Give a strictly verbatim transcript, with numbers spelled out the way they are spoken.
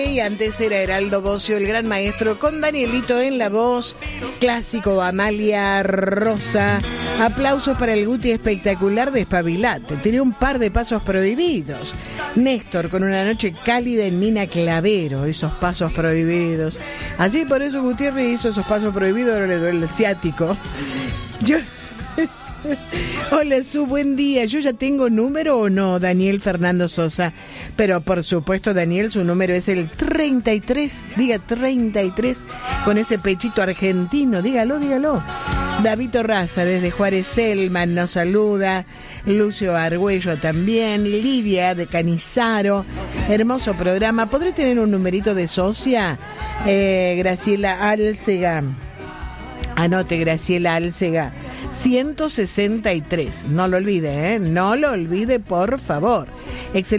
Y antes era Heraldo Bocio, el gran maestro, con Danielito en la voz. Clásico, Amalia Rosa. Aplausos para el Guti espectacular de Espabilate. Tiene un par de pasos prohibidos. Néstor con Una noche cálida en Mina Clavero. Esos pasos prohibidos. Así por eso Gutiérrez hizo esos pasos prohibidos. Ahora le duele el ciático. Yo... Hola, su buen día. ¿Yo ya tengo número o no? Daniel Fernando Sosa. Pero por supuesto, Daniel, su número es el treinta y tres. Diga treinta y tres. Con ese pechito argentino. Dígalo, dígalo. David Raza desde Juárez Selman nos saluda. Lucio Argüello también. Lidia de Canizaro. Hermoso programa. ¿Podré tener un numerito de socia? Eh, Graciela Álcega. Anote, Graciela Álcega. ciento sesenta y tres. No lo olvide, ¿eh? No lo olvide, por favor. Excelente.